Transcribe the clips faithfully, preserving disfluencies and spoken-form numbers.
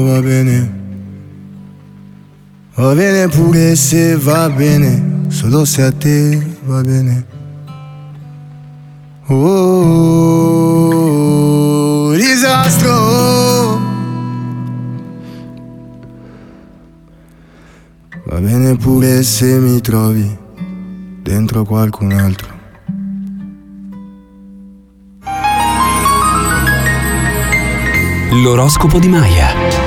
Va bene, va bene pure se va bene, solo se a te va bene. Oh, disastro. Va bene pure se mi trovi dentro qualcun altro. L'oroscopo di Maya.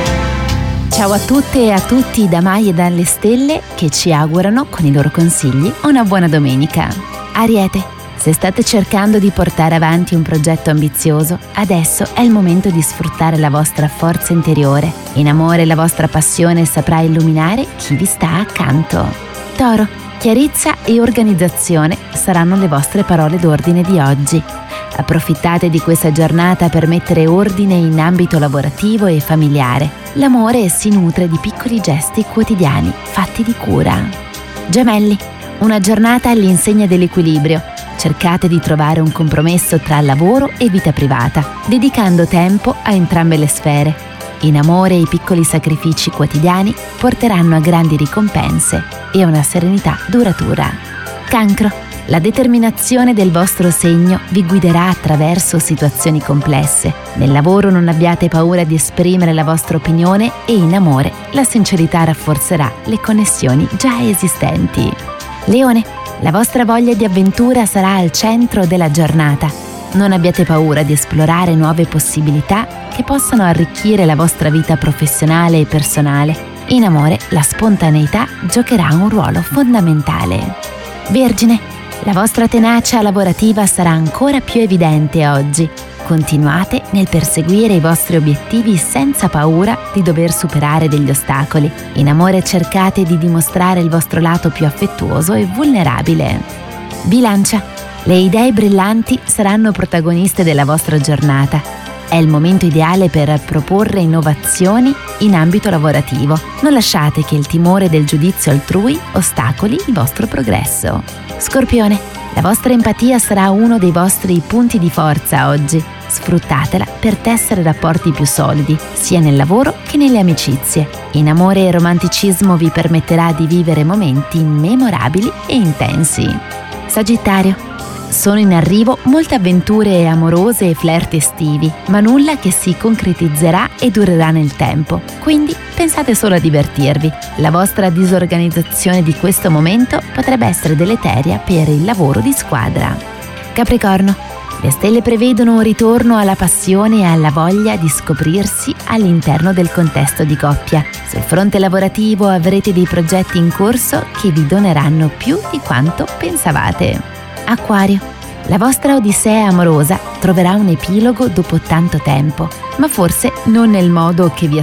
Ciao a tutte e a tutti da Maya e dalle stelle che ci augurano con i loro consigli una buona domenica. Ariete, se state cercando di portare avanti un progetto ambizioso, adesso è il momento di sfruttare la vostra forza interiore. In amore la vostra passione saprà illuminare chi vi sta accanto. Toro, chiarezza e organizzazione saranno le vostre parole d'ordine di oggi. Approfittate di questa giornata per mettere ordine in ambito lavorativo e familiare. L'amore si nutre di piccoli gesti quotidiani fatti di cura. Gemelli, una giornata all'insegna dell'equilibrio. Cercate di trovare un compromesso tra lavoro e vita privata, dedicando tempo a entrambe le sfere. In amore i piccoli sacrifici quotidiani porteranno a grandi ricompense e a una serenità duratura. Cancro, la determinazione del vostro segno vi guiderà attraverso situazioni complesse. Nel lavoro non abbiate paura di esprimere la vostra opinione e in amore la sincerità rafforzerà le connessioni già esistenti. Leone, la vostra voglia di avventura sarà al centro della giornata. Non abbiate paura di esplorare nuove possibilità che possano arricchire la vostra vita professionale e personale. In amore la spontaneità giocherà un ruolo fondamentale. Vergine, la vostra tenacia lavorativa sarà ancora più evidente oggi. Continuate nel perseguire i vostri obiettivi senza paura di dover superare degli ostacoli. In amore cercate di dimostrare il vostro lato più affettuoso e vulnerabile. Bilancia, le idee brillanti saranno protagoniste della vostra giornata. È il momento ideale per proporre innovazioni in ambito lavorativo. Non lasciate che il timore del giudizio altrui ostacoli il vostro progresso. Scorpione, la vostra empatia sarà uno dei vostri punti di forza oggi. Sfruttatela per tessere rapporti più solidi, sia nel lavoro che nelle amicizie. In amore e romanticismo vi permetterà di vivere momenti memorabili e intensi. Sagittario, sono in arrivo molte avventure amorose e flirt estivi, ma nulla che si concretizzerà e durerà nel tempo. Quindi pensate solo a divertirvi. La vostra disorganizzazione di questo momento potrebbe essere deleteria per il lavoro di squadra. Capricorno, le stelle prevedono un ritorno alla passione e alla voglia di scoprirsi all'interno del contesto di coppia. Sul fronte lavorativo avrete dei progetti in corso che vi doneranno più di quanto pensavate. Acquario, la vostra odissea amorosa troverà un epilogo dopo tanto tempo, ma forse non nel modo che vi